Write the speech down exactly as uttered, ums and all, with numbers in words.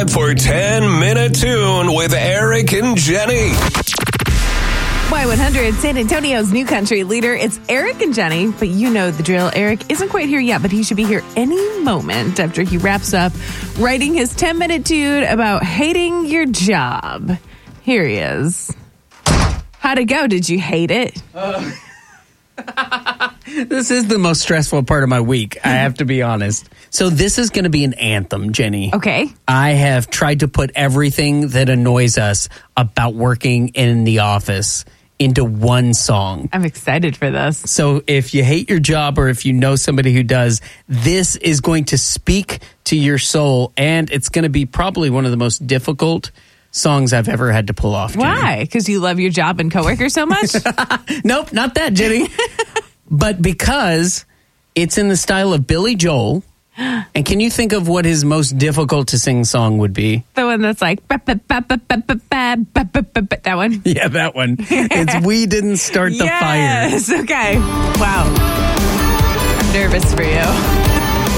back for ten Minute Tune with Eric and Jenny. Y one hundred, San Antonio's new country leader. It's Eric and Jenny, but you know the drill. Eric isn't quite here yet, but he should be here any moment after he wraps up writing his ten Minute Tune about hating your job. Here he is. How'd it go? Did you hate it? Uh, this is the most stressful part of my week, I have to be honest. So this is going to be an anthem, Jenny. Okay. I have tried to put everything that annoys us about working in the office into one song. I'm excited for this. So if you hate your job or if you know somebody who does, this is going to speak to your soul, and it's going to be probably one of the most difficult songs I've ever had to pull off. Jenny. Why? Because you love your job and coworkers so much? Nope, not that, Jenny. But because it's in the style of Billy Joel. And can you think of what his most difficult to sing song would be? The one that's like, that one? Yeah, that one. It's We Didn't Start the yes, Fire. Okay. Wow. I'm nervous for you.